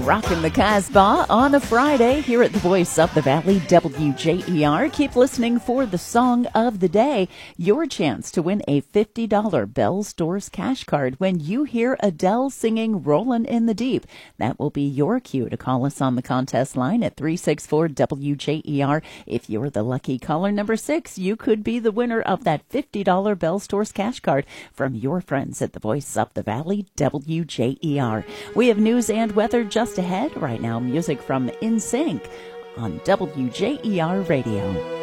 Rockin' the Casbah on a Friday here at the Voice of the Valley, WJER. Keep listening for the Song of the Day, your chance to win a $50 Bell Stores cash card when you hear Adele singing Rollin' in the Deep. That will be your cue to call us on the contest line at 364-WJER. If you're the lucky caller number 6, you could be the winner of that $50 Bell Stores cash card from your friends at the Voice of the Valley, WJER. We have news and weather just ahead. Right now, music from NSYNC on WJER Radio.